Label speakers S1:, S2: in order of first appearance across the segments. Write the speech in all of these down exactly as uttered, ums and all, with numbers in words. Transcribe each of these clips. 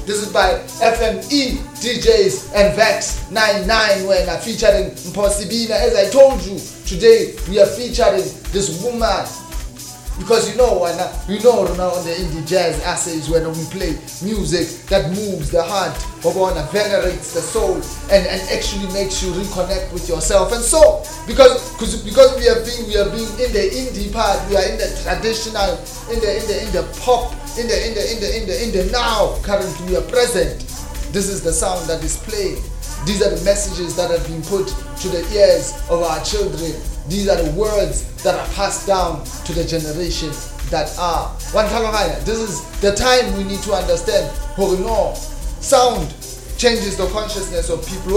S1: This is by F M E D Js and Vex ninety-nine when I featuring Mposibina. As I told you, today we are featuring this woman. Because you know, when uh, you know now on the indie jazz essays when we play music that moves the heart, or venerates the soul, and, and actually makes you reconnect with yourself. And so, because because because we are being we are being in the indie part, we are in the traditional, in the in the in the pop, in the in the in the in the in the now. Currently, we are present. This is the sound that is playing. These are the messages that have been put to the ears of our children. These are the words that are passed down to the generation that are. This is the time we need to understand. No, sound changes the consciousness of people.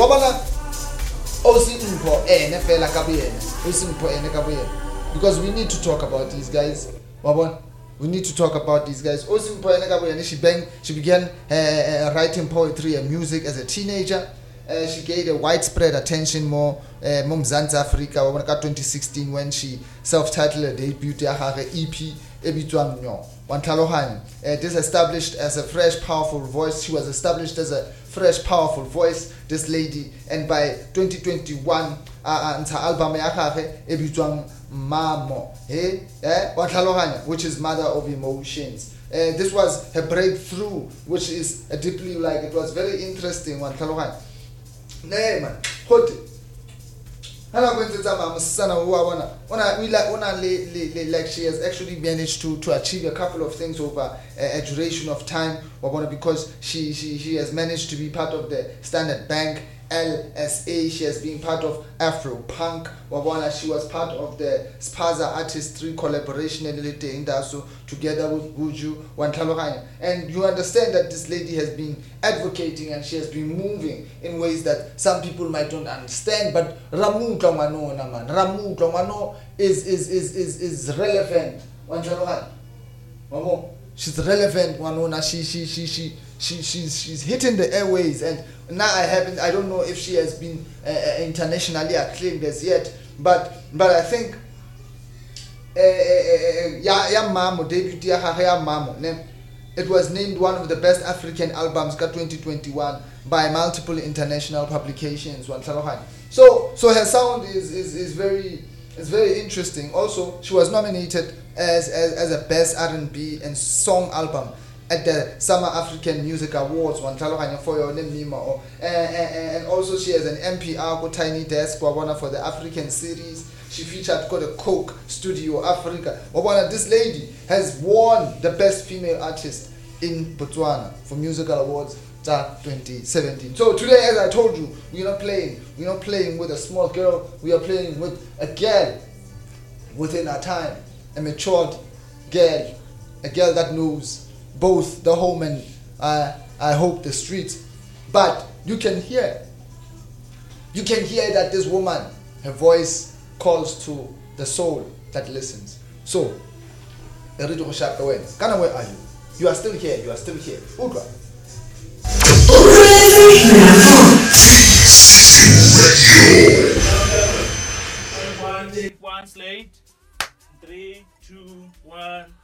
S1: Because we need to talk about these guys. We need to talk about these guys. She began, she began uh, writing poetry and music as a teenager. Uh, she gained a widespread attention more uh, Mumzanz Africa when twenty sixteen when she self-titled a debut E P Ebitwang uh, this established as a fresh powerful voice. She was established as a fresh powerful voice, this lady, and by twenty twenty-one uh, her album Ebitwang Mamo eh? which is Mother of Emotions. Uh, this was her breakthrough, which is a deeply like it was very interesting one. Nee man, hold it. Hana kwenza mama sana uwa wana we like wana like she has actually managed to to achieve a couple of things over a, a duration of time because she she she has managed to be part of the Standard Bank L S A. She has been part of Afro Punk. She was part of the Spaza Artistry collaboration so together with Buju Wantaloranya. And you understand that this lady has been advocating and she has been moving in ways that some people might not understand. But Ramu Tlongwano naman. Ramu Tlongwano is is is is is relevant. Wantaloranya. Mamo. She's relevant, Wanona. She she she she she she's she's hitting the airways, and now I haven't. I don't know if she has been uh, internationally acclaimed as yet, but but I think ya ya mamo debut ya ya mamo. It was named one of the best African albums got twenty twenty-one by multiple international publications. So so her sound is is is very. It's very interesting. Also, she was nominated as, as as a best R and B and song album at the Summer African Music Awards. And also, she has an M P R Tiny Desk for the African series. She featured called a Coke Studio Africa. This lady has won the best female artist in Botswana for musical awards twenty seventeen. So today, as I told you, we're not playing. We're not playing with a small girl. We are playing with a girl within our time, a matured girl, a girl that knows both the home and uh, I hope the streets. But you can hear, you can hear that this woman, her voice calls to the soul that listens. So, where are you? You are still here. You are still here. Udra.
S2: One, take one slate. Three, two, one.